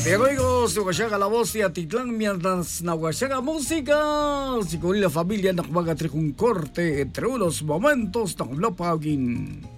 Bien amigos, Huasyaga la voz y Atitlán mientras na Huasyaga música. Si con la familia nakmagatri un corte entre unos momentos ng lapagin.